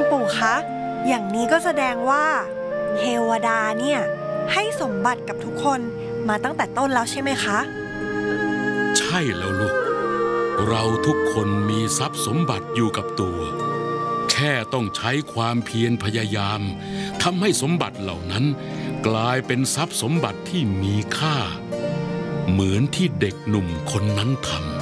ปู่คะอย่างนี้ก็แสดงว่าเทวดาเนี่ยให้สมบัติกับทุกคนมาตั้งแต่ต้นแล้วใช่ไหมคะใช่แล้วลูกเราทุกคนมีทรัพย์สมบัติอยู่กับตัวแค่ต้องใช้ความเพียรพยายามทำให้สมบัติเหล่านั้นกลายเป็นทรัพย์สมบัติที่มีค่าเหมือนที่เด็กหนุ่มคนนั้นทำ